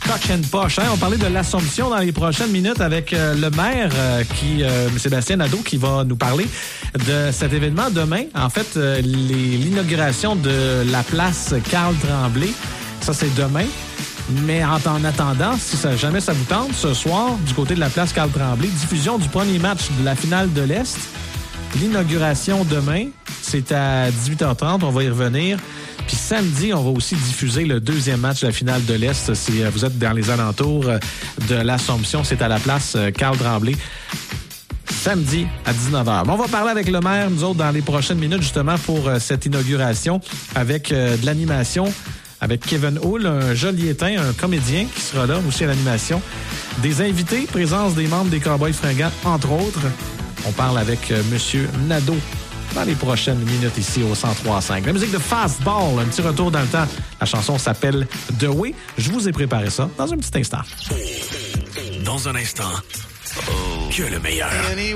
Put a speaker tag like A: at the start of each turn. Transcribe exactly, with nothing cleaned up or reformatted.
A: Coach and Posh. Hein? On parlait de l'Assomption dans les prochaines minutes avec euh, le maire, euh, qui, euh, Sébastien Nadeau, qui va nous parler de cet événement demain. En fait, euh, les, l'inauguration de la place Carl Tremblay, ça c'est demain. Mais en, en attendant, si ça, jamais ça vous tente, ce soir, du côté de la place Carl Tremblay, diffusion du premier match de la finale de l'Est. L'inauguration demain, c'est à dix-huit heures trente, on va y revenir. Puis samedi, on va aussi diffuser le deuxième match de la finale de l'Est. Si vous êtes dans les alentours de l'Assomption, c'est à la place Carl Tremblay. Samedi à dix-neuf heures. Bon, on va parler avec le maire, nous autres, dans les prochaines minutes, justement, pour cette inauguration avec euh, de l'animation, avec Kevin Hull, un Joliétain, un comédien qui sera là aussi à l'animation. Des invités, présence des membres des Cowboys Fringants, entre autres. On parle avec euh, M. Nadeau dans les prochaines minutes ici au cent trois cinq. La musique de Fastball, un petit retour dans le temps. La chanson s'appelle The Way. Je vous ai préparé ça dans un petit instant.
B: Dans un instant, que le meilleur.